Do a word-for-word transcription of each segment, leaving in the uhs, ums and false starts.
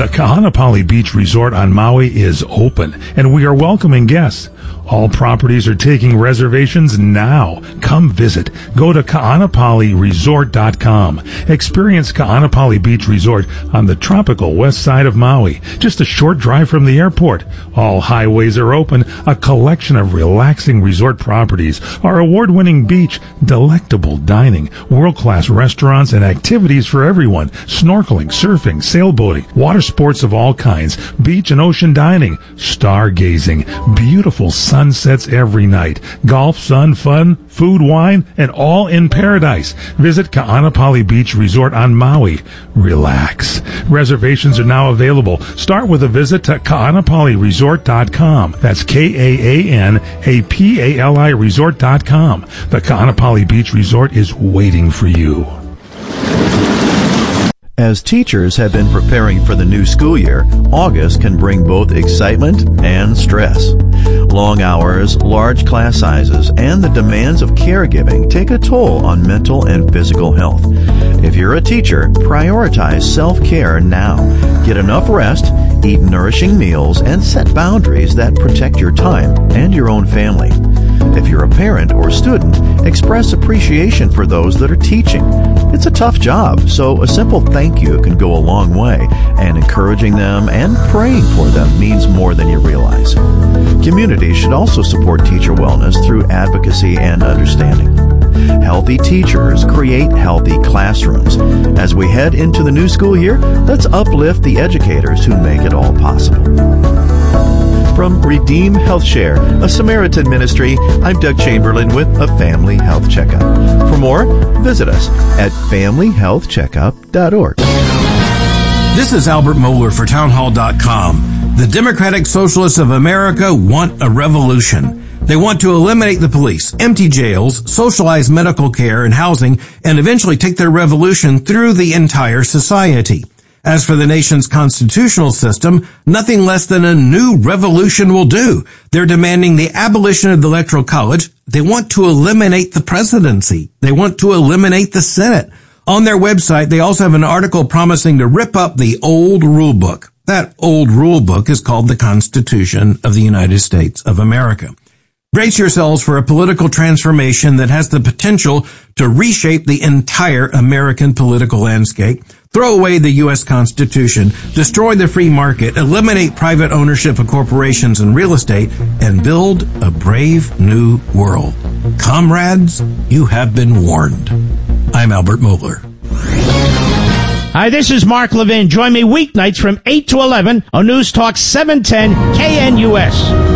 The Kahanapali Beach Resort on Maui is open, and we are welcoming guests. All properties are taking reservations now. Come visit. Go to kahanapali resort dot com. Experience Kahanapali Beach Resort on the tropical west side of Maui, just a short drive from the airport. All highways are open, a collection of relaxing resort properties, our award-winning beach, delectable dining, world-class restaurants, and activities for everyone. Snorkeling, surfing, sailboating, water sports of all kinds, beach and ocean dining, stargazing, beautiful sunsets every night, golf, sun, fun, food, wine, and all in paradise. Visit Kahanapali Beach Resort on Maui. Relax. Reservations are now available. Start with a visit to kahanapali resort dot com. That's K A A N A P A L I resort dot com. The Kahanapali Beach Resort is waiting for you. As teachers have been preparing for the new school year, August can bring both excitement and stress. Long hours, large class sizes, and the demands of caregiving take a toll on mental and physical health. If you're a teacher, prioritize self-care now. Get enough rest, eat nourishing meals, and set boundaries that protect your time and your own family. If you're a parent or student, express appreciation for those that are teaching. It's a tough job, so a simple thank you can go a long way, and encouraging them and praying for them means more than you realize. Communities should also support teacher wellness through advocacy and understanding. Healthy teachers create healthy classrooms. As we head into the new school year, let's uplift the educators who make it all possible. From Redeem Health Share, a Samaritan ministry, I'm Doug Chamberlain with a Family Health Checkup. For more, visit us at family health checkup dot org. This is Albert Mohler for townhall dot com. The Democratic Socialists of America want a revolution. They want to eliminate the police, empty jails, socialize medical care and housing, and eventually take their revolution through the entire society. As for the nation's constitutional system, nothing less than a new revolution will do. They're demanding the abolition of the Electoral College. They want to eliminate the presidency. They want to eliminate the Senate. On their website, they also have an article promising to rip up the old rule book. That old rule book is called the Constitution of the United States of America. Brace yourselves for a political transformation that has the potential to reshape the entire American political landscape. Throw away the U S Constitution, destroy the free market, eliminate private ownership of corporations and real estate, and build a brave new world. Comrades, you have been warned. I'm Albert Mohler. Hi, this is Mark Levin. Join me weeknights from eight to eleven on News Talk seven ten K N U S.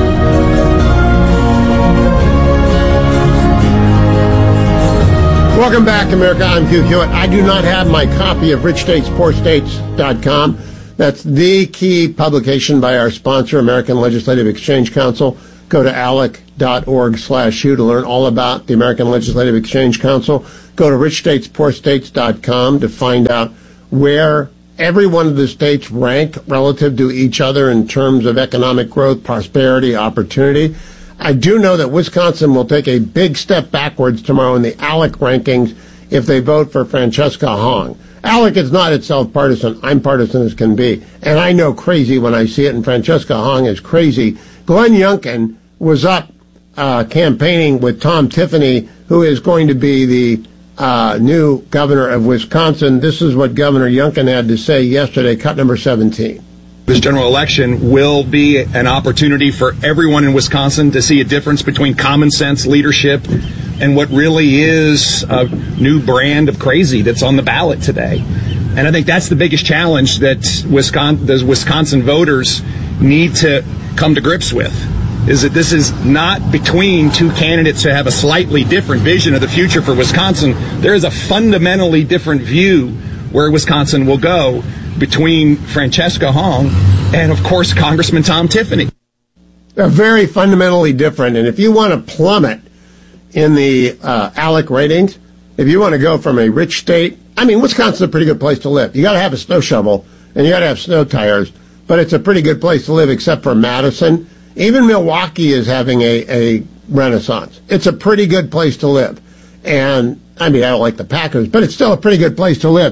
Welcome back, America. I'm Hugh Hewitt. I do not have my copy of rich states poor states dot com. That's the key publication by our sponsor, American Legislative Exchange Council. Go to alec dot org slash Hugh to learn all about the American Legislative Exchange Council. Go to rich states poor states dot com to find out where every one of the states rank relative to each other in terms of economic growth, prosperity, opportunity. I do know that Wisconsin will take a big step backwards tomorrow in the ALEC rankings if they vote for Francesca Hong. ALEC is not itself partisan. I'm partisan as can be. And I know crazy when I see it, and Francesca Hong is crazy. Glenn Youngkin was up uh, campaigning with Tom Tiffany, who is going to be the uh, new governor of Wisconsin. This is what Governor Youngkin had to say yesterday, cut number seventeen. This general election will be an opportunity for everyone in Wisconsin to see a difference between common sense leadership and what really is a new brand of crazy that's on the ballot today. And I think that's the biggest challenge that Wisconsin, the Wisconsin voters need to come to grips with, is that this is not between two candidates who have a slightly different vision of the future for Wisconsin. There is a fundamentally different view where Wisconsin will go between Francesca Hong and, of course, Congressman Tom Tiffany. They're very fundamentally different. And if you want to plummet in the uh, ALEC ratings, if you want to go from a rich state, I mean, Wisconsin's a pretty good place to live. You got to have a snow shovel and you got to have snow tires, but it's a pretty good place to live except for Madison. Even Milwaukee is having a, a renaissance. It's a pretty good place to live. And, I mean, I don't like the Packers, but it's still a pretty good place to live.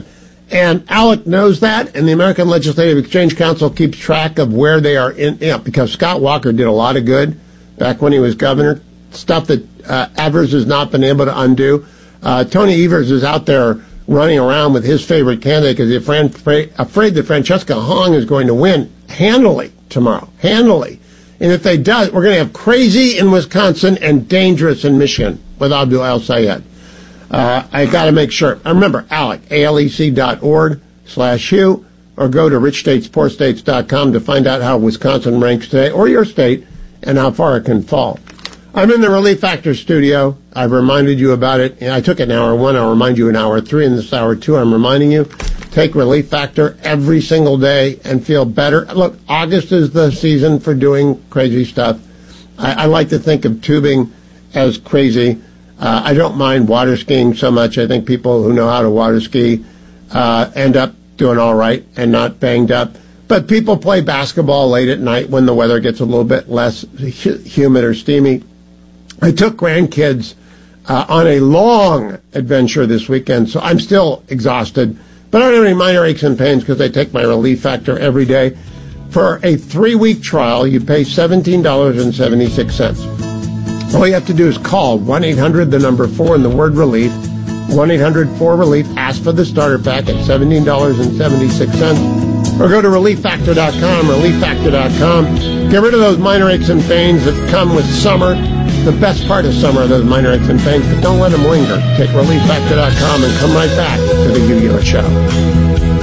And ALEC knows that, and the American Legislative Exchange Council keeps track of where they are in, you know, because Scott Walker did a lot of good back when he was governor, stuff that uh, Evers has not been able to undo. Uh, Tony Evers is out there running around with his favorite candidate because he's afraid, afraid that Francesca Hong is going to win handily tomorrow, handily. And if they do, we're going to have crazy in Wisconsin and dangerous in Michigan with Abdul El-Sayed. Uh, I got to make sure. I remember, ALEC, A L E C dot org slash Hugh, or go to rich states poor states dot com to find out how Wisconsin ranks today, or your state, and how far it can fall. I'm in the Relief Factor studio. I've reminded you about it. I took it in hour one. I'll remind you in hour three. In this hour two, I'm reminding you, take Relief Factor every single day and feel better. Look, August is the season for doing crazy stuff. I, I like to think of tubing as crazy. Uh, I don't mind water skiing so much. I think people who know how to water ski uh, end up doing all right and not banged up. But people play basketball late at night when the weather gets a little bit less hu- humid or steamy. I took grandkids uh, on a long adventure this weekend, so I'm still exhausted. But I don't have any minor aches and pains because I take my Relief Factor every day. For a three-week trial, you pay seventeen dollars and seventy-six cents. All you have to do is call one eight hundred, the number four, and the word relief, one eight hundred four relief, ask for the starter pack at seventeen dollars and seventy-six cents, or go to relief factor dot com, relief factor dot com. Get rid of those minor aches and pains that come with summer. The best part of summer are those minor aches and pains, but don't let them linger. Take relief factor dot com and come right back to the Hugh Hewitt Show.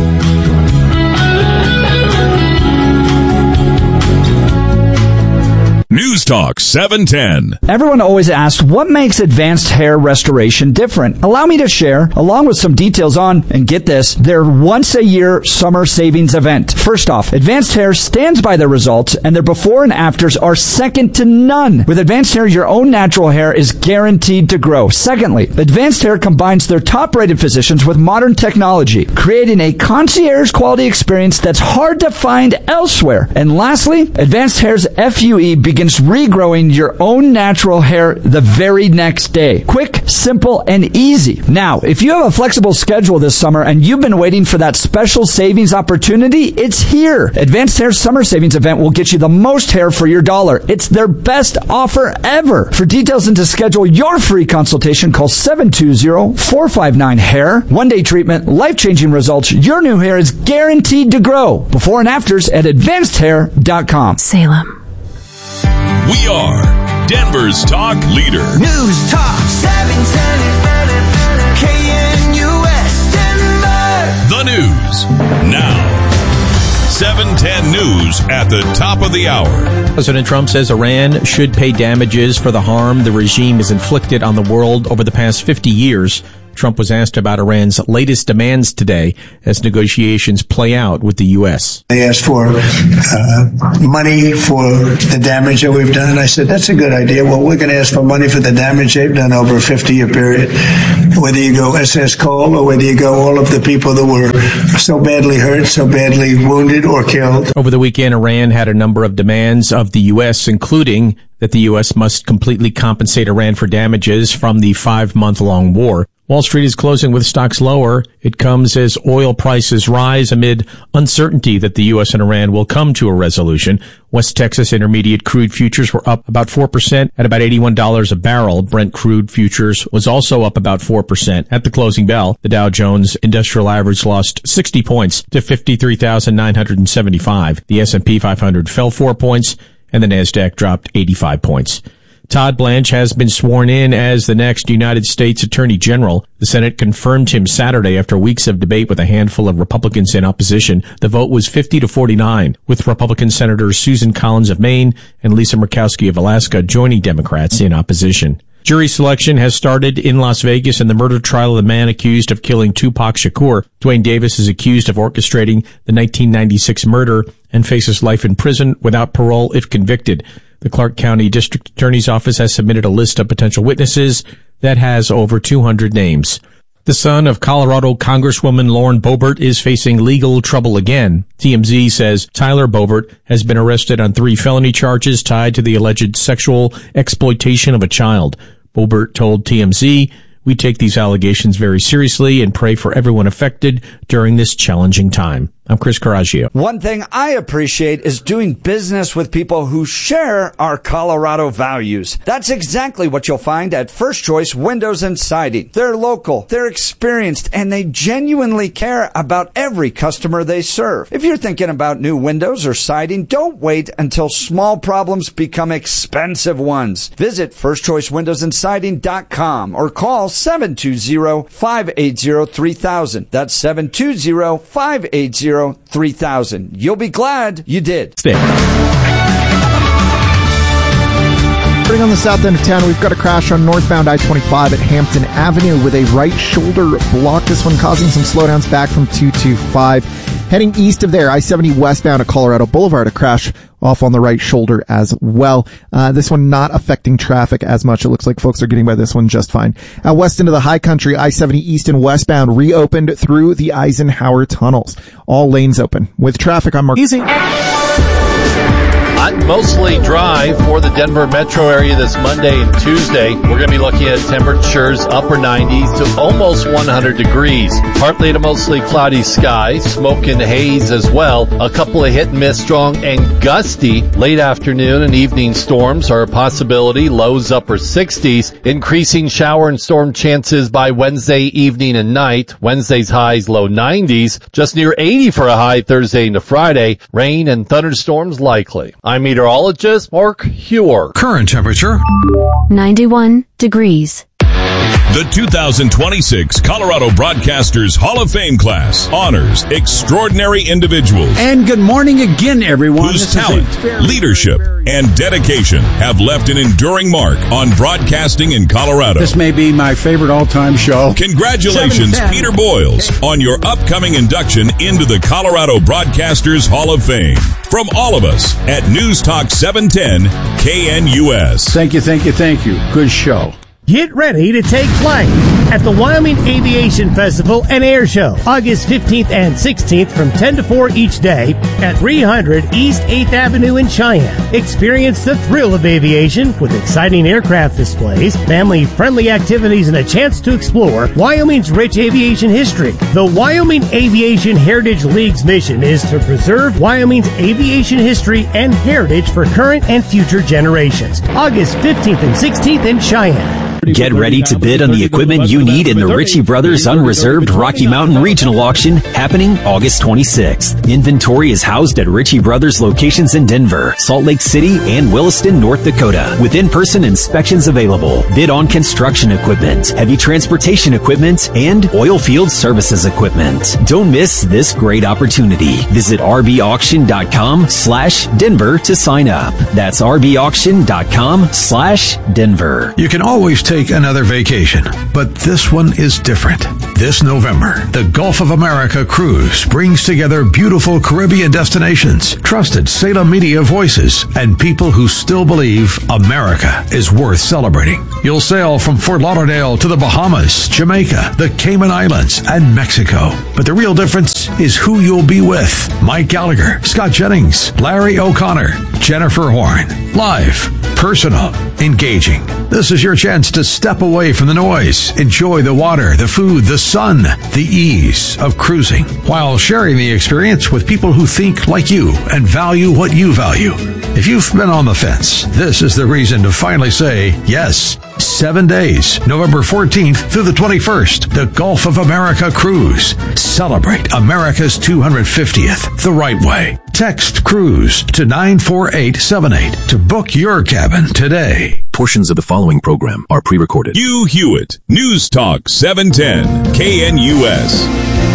News Talk seven ten. Everyone always asks, what makes advanced hair restoration different? Allow me to share, along with some details on, and get this, their once-a-year summer savings event. First off, Advanced Hair stands by their results, and their before and afters are second to none. With Advanced Hair, your own natural hair is guaranteed to grow. Secondly, Advanced Hair combines their top-rated physicians with modern technology, creating a concierge-quality experience that's hard to find elsewhere. And lastly, Advanced Hair's F U E begins regrowing your own natural hair the very next day. Quick, simple, and easy. Now, if you have a flexible schedule this summer and you've been waiting for that special savings opportunity, it's here. Advanced Hair's summer savings event will get you the most hair for your dollar. It's their best offer ever. For details and to schedule your free consultation, call seven two zero, four five nine, hair. One-day treatment, life-changing results. Your new hair is guaranteed to grow. Before and afters at advanced hair dot com. Salem. We are Denver's talk leader. News Talk seven ten K N U S Denver. The news now. seven ten News at the top of the hour. President Trump says Iran should pay damages for the harm the regime has inflicted on the world over the past fifty years. Trump was asked about Iran's latest demands today as negotiations play out with the U S. They asked for uh, money for the damage that we've done. I said, that's a good idea. Well, we're going to ask for money for the damage they've done over a fifty-year period. Whether you go S S Cole or whether you go all of the people that were so badly hurt, so badly wounded or killed. Over the weekend, Iran had a number of demands of the U S, including that the U S must completely compensate Iran for damages from the five-month-long war. Wall Street is closing with stocks lower. It comes as oil prices rise amid uncertainty that the U S and Iran will come to a resolution. West Texas Intermediate crude futures were up about four percent at about eighty-one dollars a barrel. Brent crude futures was also up about four percent at the closing bell. The Dow Jones Industrial Average lost sixty points to fifty-three thousand nine hundred seventy-five. The S and P five hundred fell four points and the NASDAQ dropped eighty-five points. Todd Blanche has been sworn in as the next United States Attorney General. The Senate confirmed him Saturday after weeks of debate with a handful of Republicans in opposition. The vote was fifty to forty-nine, with Republican Senators Susan Collins of Maine and Lisa Murkowski of Alaska joining Democrats in opposition. Jury selection has started in Las Vegas in the murder trial of the man accused of killing Tupac Shakur. Dwayne Davis is accused of orchestrating the nineteen ninety-six murder and faces life in prison without parole if convicted. The Clark County District Attorney's Office has submitted a list of potential witnesses that has over two hundred names. The son of Colorado Congresswoman Lauren Boebert is facing legal trouble again. T M Z says Tyler Boebert has been arrested on three felony charges tied to the alleged sexual exploitation of a child. Boebert told T M Z, We take these allegations very seriously and pray for everyone affected during this challenging time. I'm Chris Coraggio. One thing I appreciate is doing business with people who share our Colorado values. That's exactly what you'll find at First Choice Windows and Siding. They're local, they're experienced, and they genuinely care about every customer they serve. If you're thinking about new windows or siding, don't wait until small problems become expensive ones. Visit first choice windows and siding dot com or call seven two zero, five eight zero, three thousand. That's seven two zero, five eight zero, three thousand. You'll be glad you did. Stay. Starting on the south end of town, we've got a crash on northbound I twenty-five at Hampton Avenue with a right shoulder block. This one causing some slowdowns back from two twenty-five. Heading east of there, I seventy westbound at Colorado Boulevard, a crash off on the right shoulder as well. Uh, this one not affecting traffic as much. It looks like folks are getting by this one just fine. Out west into the high country, I seventy east and westbound reopened through the Eisenhower tunnels. All lanes open. With traffic on Mark. Easy. Mostly dry for the Denver metro area this Monday and Tuesday. We're going to be looking at temperatures upper nineties to almost one hundred degrees. Partly to mostly cloudy skies, smoke and haze as well. A couple of hit and miss, strong and gusty. Late afternoon and evening storms are a possibility. Lows upper sixties. Increasing shower and storm chances by Wednesday evening and night. Wednesday's highs low nineties. Just near eighty for a high Thursday into Friday. Rain and thunderstorms likely. I'm meteorologist Mark Hewer. Current temperature ninety-one degrees. The two thousand twenty-six Colorado Broadcasters Hall of Fame class honors extraordinary individuals. And good morning again, everyone. Whose This talent, very, leadership, very, very and dedication have left an enduring mark on broadcasting in Colorado. This may be my favorite all-time show. Congratulations, Peter Boyles, on your upcoming induction into the Colorado Broadcasters Hall of Fame. From all of us at News Talk seven ten K N U S. Thank you, thank you, thank you. Good show. Get ready to take flight at the Wyoming Aviation Festival and Air Show, August fifteenth and sixteenth from ten to four each day at three hundred East eighth Avenue in Cheyenne. Experience the thrill of aviation with exciting aircraft displays, family-friendly activities, and a chance to explore Wyoming's rich aviation history. The Wyoming Aviation Heritage League's mission is to preserve Wyoming's aviation history and heritage for current and future generations. August fifteenth and sixteenth in Cheyenne. Get ready to bid on the equipment you need in the Ritchie Brothers Unreserved Rocky Mountain Regional Auction happening August twenty-sixth. Inventory is housed at Ritchie Brothers locations in Denver, Salt Lake City, and Williston, North Dakota, with in-person inspections available. Bid on construction equipment, heavy transportation equipment, and oil field services equipment. Don't miss this great opportunity. Visit rbauction.com slash Denver to sign up. That's rbauction.com slash Denver. You can always take another vacation, but this one is different. This November, the Gulf of America Cruise brings together beautiful Caribbean destinations, trusted Salem media voices, and people who still believe America is worth celebrating. You'll sail from Fort Lauderdale to the Bahamas, Jamaica, the Cayman Islands, and Mexico. But the real difference is who you'll be with. Mike Gallagher, Scott Jennings, Larry O'Connor, Jennifer Horn. Live, personal, engaging. This is your chance to step away from the noise, enjoy the water, the food, the sun, the ease of cruising, while sharing the experience with people who think like you and value what you value. If you've been on the fence, this is the reason to finally say yes. Seven days, November fourteenth through the twenty-first, the Gulf of America Cruise. Celebrate America's two hundred fiftieth the right way. Text CRUISE to nine four eight seven eight to book your cabin today. Portions of the following program are pre-recorded. Hugh Hewitt, News Talk seven ten K N U S.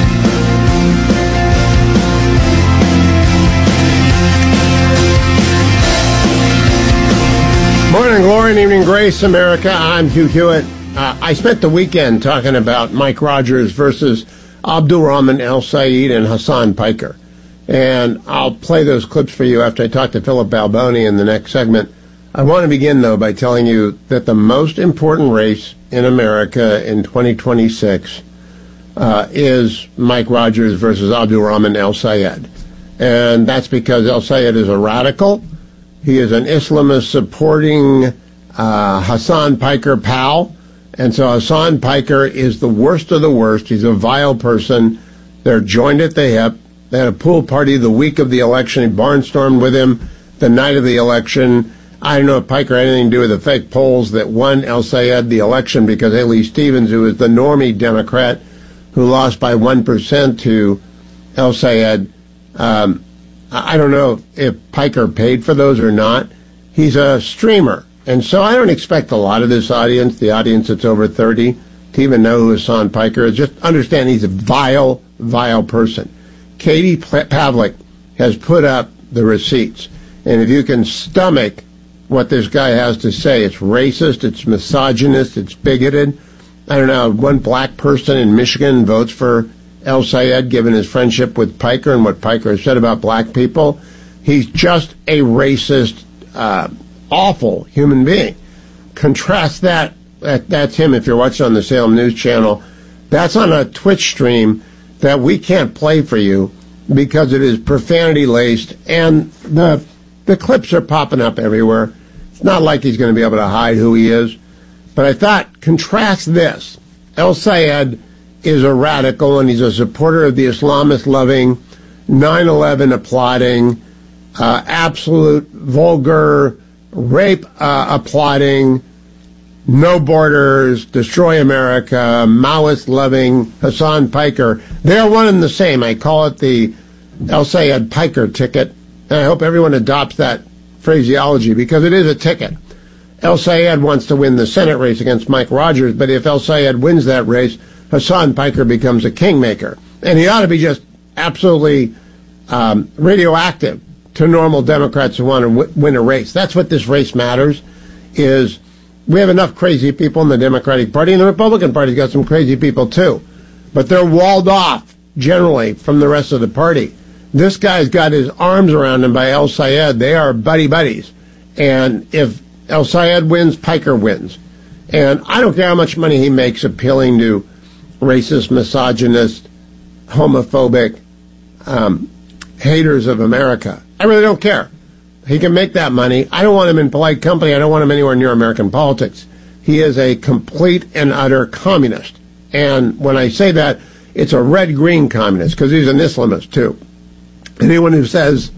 Morning glory and evening grace, America. I'm Hugh Hewitt. Uh, I spent the weekend talking about Mike Rogers versus Abdul Rahman El Sayed and Hassan Piker. And I'll play those clips for you after I talk to Philip Balboni in the next segment. I want to begin, though, by telling you that the most important race in America in twenty twenty-six uh, is Mike Rogers versus Abdul Rahman El Sayed. And that's because El Sayed is a radical. He is an Islamist supporting uh, Hassan Piker pal, And so Hassan Piker is the worst of the worst. He's a vile person. They're joined at the hip. They had a pool party the week of the election. He barnstormed with him the night of the election. I don't know if Piker had anything to do with the fake polls that won El Sayed the election, because Haley Stevens, who was the normie Democrat who lost by one percent to El Sayed, um, I don't know if Piker paid for those or not. He's a streamer. And so I don't expect a lot of this audience, the audience that's over thirty, to even know who Hassan Piker is. Just understand he's a vile, vile person. Katie Pavlik has put up the receipts. And if you can stomach what this guy has to say, it's racist, it's misogynist, it's bigoted. I don't know, one black person in Michigan votes for El Sayed, given his friendship with Piker and what Piker has said about black people. He's just a racist, uh, awful human being. Contrast that, that, that's him if you're watching on the Salem News Channel. That's on a Twitch stream that we can't play for you because it is profanity-laced, and the the clips are popping up everywhere. It's not like he's going to be able to hide who he is. But I thought, contrast this. El Sayed is a radical, and he's a supporter of the Islamist-loving, nine eleven applauding, uh, absolute vulgar, rape uh, applauding, no borders, destroy America, Maoist-loving Hassan Piker. They're one and the same. I call it the El Sayed Piker ticket, and I hope everyone adopts that phraseology because it is a ticket. El Sayed wants to win the Senate race against Mike Rogers, but if El Sayed wins that race, Hassan Piker becomes a kingmaker. And he ought to be just absolutely um, radioactive to normal Democrats who want to w- win a race. That's what this race matters, is we have enough crazy people in the Democratic Party, and the Republican Party's got some crazy people too. But they're walled off, generally, from the rest of the party. This guy's got his arms around him by El Sayed. They are buddy-buddies. And if El Sayed wins, Piker wins. And I don't care how much money he makes appealing to racist, misogynist, homophobic um, haters of America. I really don't care. He can make that money. I don't want him in polite company. I don't want him anywhere near American politics. He is a complete and utter communist. And when I say that, it's a red-green communist, because he's an Islamist, too. Anyone who says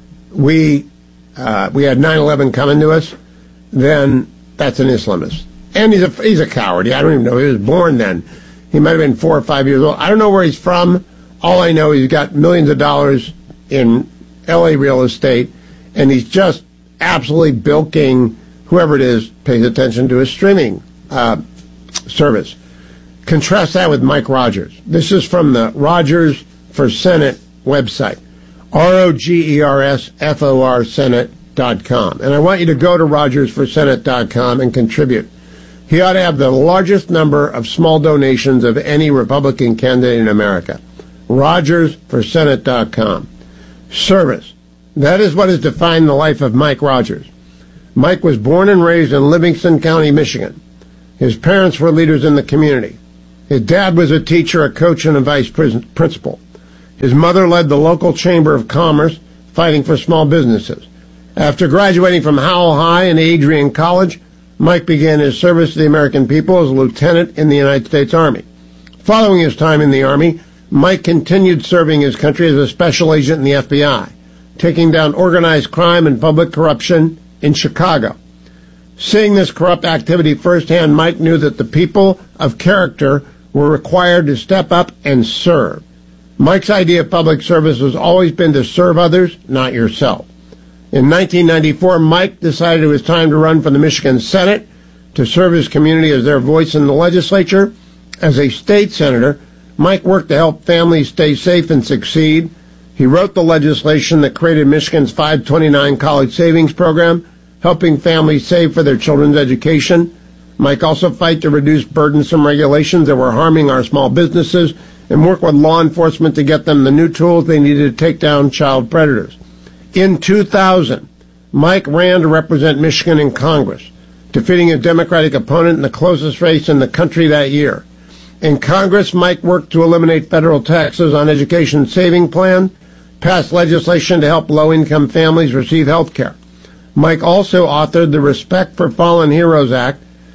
we uh, we had nine eleven coming to us, then that's an Islamist. And he's a, he's a coward. I don't even know. He was born then. He might have been four or five years old. I don't know where he's from. All I know, he's got millions of dollars in L A real estate, and he's just absolutely bilking whoever it is pays attention to his streaming uh, service. Contrast that with Mike Rogers. This is from the Rogers for Senate website, R O G E R S F O R Senate dot com. And I want you to go to Rogers for Senate dot com and contribute. He ought to have the largest number of small donations of any Republican candidate in America. Rogers for Senate dot com. Service. That is what has defined the life of Mike Rogers. Mike was born and raised in Livingston County, Michigan. His parents were leaders in the community. His dad was a teacher, a coach, and a vice principal. His mother led the local Chamber of Commerce, fighting for small businesses. After graduating from Howell High and Adrian College, Mike began his service to the American people as a lieutenant in the United States Army. Following his time in the Army, Mike continued serving his country as a special agent in the F B I, taking down organized crime and public corruption in Chicago. Seeing this corrupt activity firsthand, Mike knew that the people of character were required to step up and serve. Mike's idea of public service has always been to serve others, not yourself. In nineteen ninety-four, Mike decided it was time to run for the Michigan Senate to serve his community as their voice in the legislature. As a state senator, Mike worked to help families stay safe and succeed. He wrote the legislation that created Michigan's five twenty-nine college savings program, helping families save for their children's education. Mike also fight to reduce burdensome regulations that were harming our small businesses and work with law enforcement to get them the new tools they needed to take down child predators. In two thousand, Mike ran to represent Michigan in Congress, defeating a Democratic opponent in the closest race in the country that year. In Congress, Mike worked to eliminate federal taxes on education saving plan, passed legislation to help low-income families receive health care. Mike also authored the Respect for Fallen Heroes Act,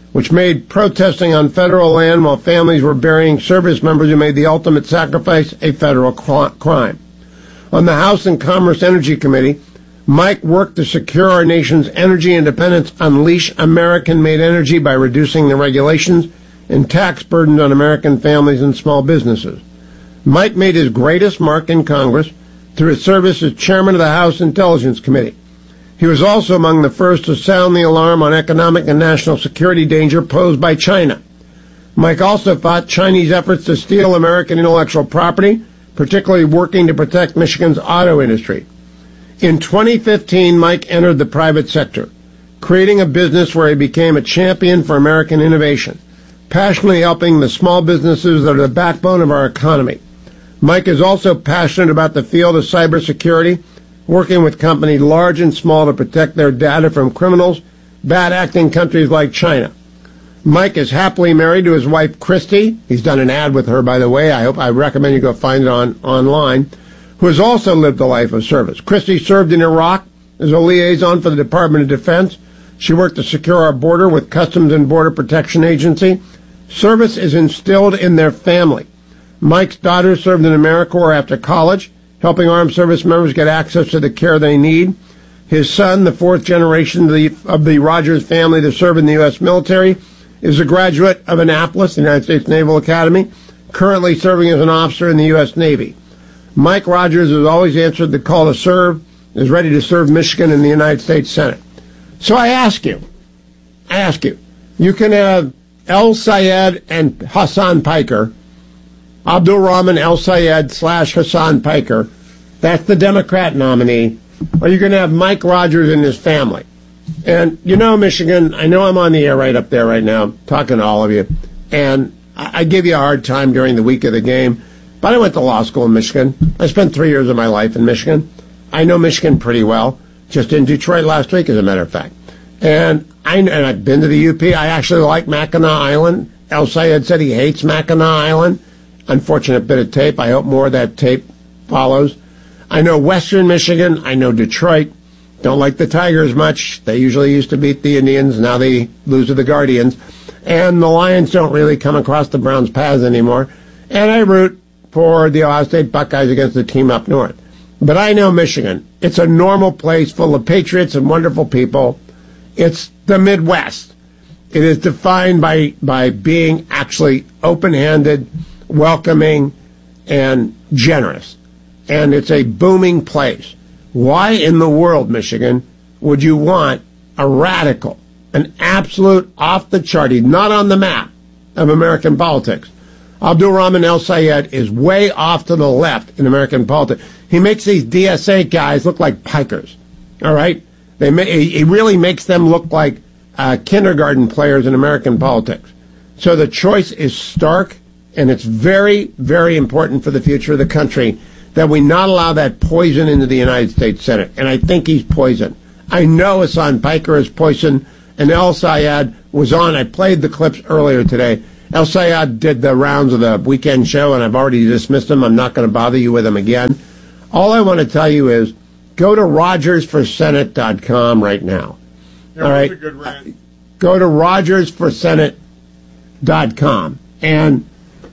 which made protesting on federal land while families were burying service members who made the ultimate sacrifice a federal crime. On the House and Commerce Energy Committee, Mike worked to secure our nation's energy independence, unleash American-made energy by reducing the regulations and tax burdens on American families and small businesses. Mike made his greatest mark in Congress through his service as chairman of the House Intelligence Committee. He was also among the first to sound the alarm on economic and national security danger posed by China. Mike also fought Chinese efforts to steal American intellectual property, particularly working to protect Michigan's auto industry. In twenty fifteen, Mike entered the private sector, creating a business where he became a champion for American innovation, passionately helping the small businesses that are the backbone of our economy. Mike is also passionate about the field of cybersecurity, working with companies large and small to protect their data from criminals, bad-acting countries like China. Mike is happily married to his wife, Christy. He's done an ad with her, by the way. I hope I recommend you go find it on online, who has also lived a life of service. Christy served in Iraq as a liaison for the Department of Defense. She worked to secure our border with Customs and Border Protection Agency. Service is instilled in their family. Mike's daughter served in AmeriCorps after college, helping armed service members get access to the care they need. His son, the fourth generation of the, of the Rogers family to serve in the U S military, is a graduate of Annapolis, the United States Naval Academy, currently serving as an officer in the U S Navy. Mike Rogers has always answered the call to serve, is ready to serve Michigan in the United States Senate. So I ask you, I ask you, you can have El Sayed and Hassan Piker, Abdul Rahman El Sayed slash Hassan Piker, that's the Democrat nominee, or you're going to have Mike Rogers and his family. And you know, Michigan, I know I'm on the air right up there right now, talking to all of you, and I, I give you a hard time during the week of the game, but I went to law school in Michigan. I spent three years of my life in Michigan. I know Michigan pretty well, just in Detroit last week, as a matter of fact. And, I, and I've been to the U P. I actually like Mackinac Island. El Sayed said he hates Mackinac Island. Unfortunate bit of tape. I hope more of that tape follows. I know Western Michigan. I know Detroit. Don't like the Tigers much. They usually used to beat the Indians. Now they lose to the Guardians. And the Lions don't really come across the Browns' paths anymore. And I root for the Ohio State Buckeyes against the team up north. But I know Michigan. It's a normal place full of patriots and wonderful people. It's the Midwest. It is defined by, by being actually open-handed, welcoming, and generous. And it's a booming place. Why in the world, Michigan, would you want a radical, an absolute off-the-chart, he's not on the map of American politics? Abdul Rahman El Sayed is way off to the left in American politics. He makes these D S A guys look like pikers, all right? They ma- He really makes them look like uh, kindergarten players in American politics. So the choice is stark, and it's very, very important for the future of the country that we not allow that poison into the United States Senate. And I think he's poison. I know Hassan Piker is poison, and El Sayed was on. I played the clips earlier today. El Sayed did the rounds of the weekend show, and I've already dismissed him. I'm not going to bother you with him again. All I want to tell you is go to Rogers for Senate dot com right now. Yeah, all right? A good rant. Go to Rogers for Senate dot com and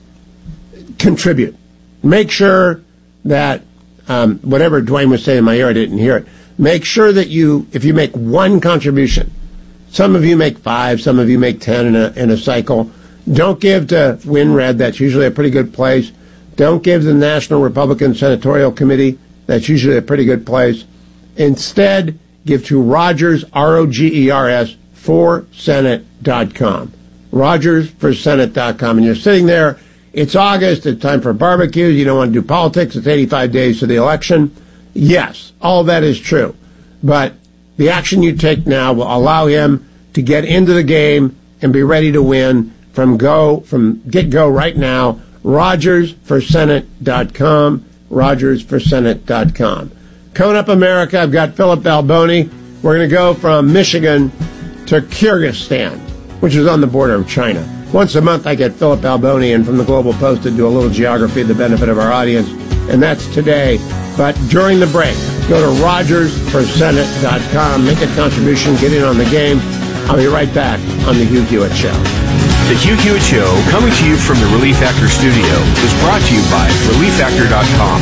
contribute. Make sure that um, whatever Dwayne was saying in my ear, I didn't hear it. Make sure that you, if you make one contribution, some of you make five, some of you make ten in a, in a cycle. Don't give to WinRed. That's usually a pretty good place. Don't give to the National Republican Senatorial Committee. That's usually a pretty good place. Instead, give to Rogers, R O G E R S, for Senate dot com. Rogers for Senate dot com. And you're sitting there. It's August. It's time for barbecues. You don't want to do politics. It's eighty-five days to the election. Yes, all that is true. But the action you take now will allow him to get into the game and be ready to win from go, from get-go right now. Rogers for Senate dot com. Rogers for Senate dot com. Coming up, America, I've got Philip Alboni. We're going to go from Michigan to Kyrgyzstan, which is on the border of China. Once a month, I get Philip Alboni in from the Global Post to do a little geography of the benefit of our audience, and that's today. But during the break, go to Rogers for Senate dot com, make a contribution, get in on the game. I'll be right back on the Hugh Hewitt Show. The Hugh Hewitt Show, coming to you from the Relief Factor studio, is brought to you by relief factor dot com.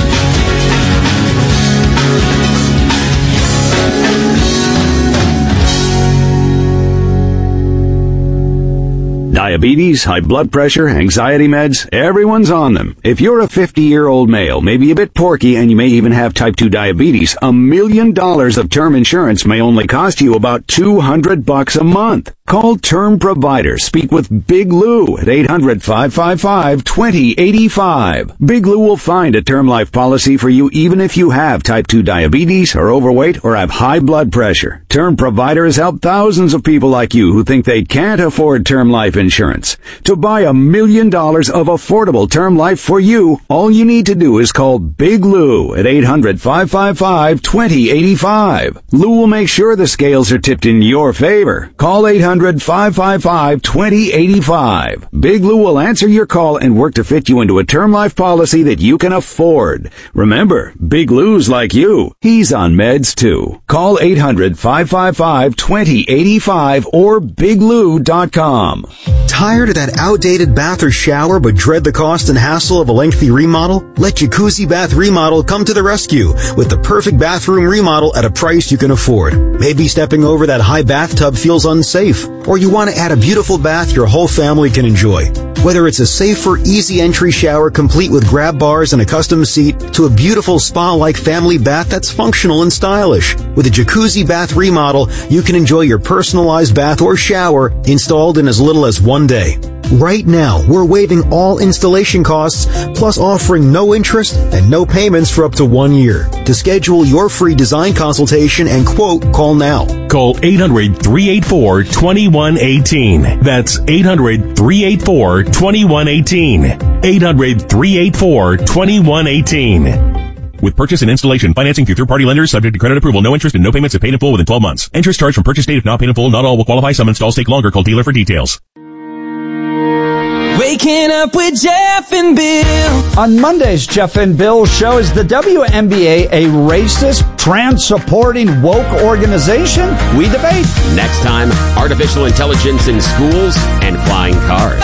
Diabetes, high blood pressure, anxiety meds, everyone's on them. If you're a fifty-year-old male, maybe a bit porky, and you may even have type two diabetes, a million dollars of term insurance may only cost you about two hundred bucks a month. Call Term Provider. Speak with Big Lou at eight hundred, five five five, two zero eight five. Big Lou will find a term life policy for you even if you have type two diabetes, are overweight, or have high blood pressure. Term Provider has helped thousands of people like you who think they can't afford term life insurance. To buy a million dollars of affordable term life for you, all you need to do is call Big Lou at eight hundred, five five five, two zero eight five. Lou will make sure the scales are tipped in your favor. Call eight hundred, five five five, two zero eight five. Big Lou will answer your call and work to fit you into a term life policy that you can afford. Remember, Big Lou's like you. He's on meds too. Call eight hundred, five five five, two zero eight five or big lou dot com. Tired of that outdated bath or shower but dread the cost and hassle of a lengthy remodel? Let Jacuzzi Bath Remodel come to the rescue with the perfect bathroom remodel at a price you can afford. Maybe stepping over that high bathtub feels unsafe, or you want to add a beautiful bath your whole family can enjoy. Whether it's a safer, easy entry shower complete with grab bars and a custom seat to a beautiful spa-like family bath that's functional and stylish. With a Jacuzzi Bath Remodel, you can enjoy your personalized bath or shower installed in as little as one day. Right now, we're waiving all installation costs, plus offering no interest and no payments for up to one year. To schedule your free design consultation and quote, call now. Call eight hundred, three eight four, two one one eight. That's eight hundred, three eight four, two one one eight. eight hundred, three eight four, two one one eight. With purchase and installation, financing through third-party lenders, subject to credit approval, no interest and no payments if paid in full within twelve months. Interest charged from purchase date if not paid in full. Not all will qualify. Some installs take longer. Call dealer for details. Waking up with Jeff and Bill. On Monday's Jeff and Bill show, is the W N B A a racist, trans-supporting, woke organization? We debate. Next time, artificial intelligence in schools and flying cars.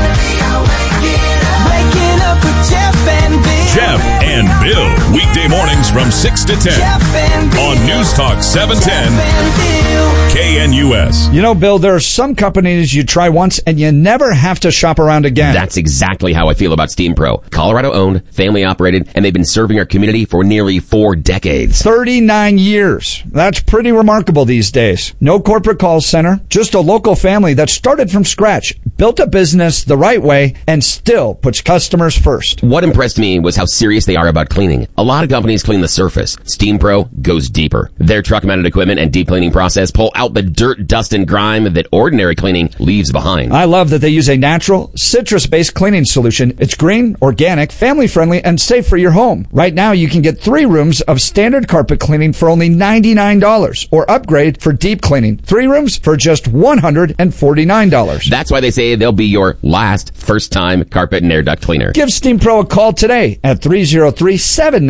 Waking up with Jeff and Bill. Jeff and Bill, weekday mornings from six to ten on News Talk seven ten K N U S. You know, Bill, there are some companies you try once and you never have to shop around again. That's exactly how I feel about Steam Pro. Colorado owned, family operated, and they've been serving our community for nearly four decades. thirty-nine years. That's pretty remarkable these days. No corporate call center, just a local family that started from scratch, built a business the right way, and still puts customers first. What impressed me was how serious they are about cleaning. A lot of companies clean the surface. Steam Pro goes deeper. Their truck-mounted equipment and deep cleaning process pull out the dirt, dust, and grime that ordinary cleaning leaves behind. I love that they use a natural, citrus-based cleaning solution. It's green, organic, family-friendly, and safe for your home. Right now, you can get three rooms of standard carpet cleaning for only ninety-nine dollars, or upgrade for deep cleaning. Three rooms for just one hundred forty-nine dollars. That's why they say they'll be your last first-time carpet and air duct cleaner. Give Steam Pro a call today at three oh three, seven